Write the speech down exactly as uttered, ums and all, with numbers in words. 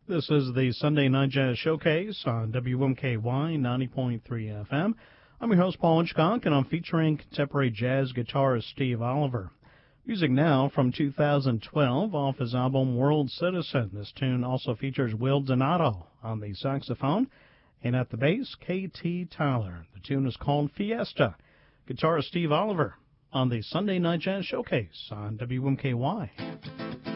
This is the Sunday Night Jazz Showcase on W M K Y ninety point three F M. I'm your host, Paul Hitchcock, and I'm featuring contemporary jazz guitarist Steve Oliver. Music now from two thousand twelve off his album World Citizen. This tune also features Will Donato on the saxophone, and at the bass, K T Tyler. The tune is called Fiesta. Guitarist Steve Oliver on the Sunday Night Jazz Showcase on W M K Y.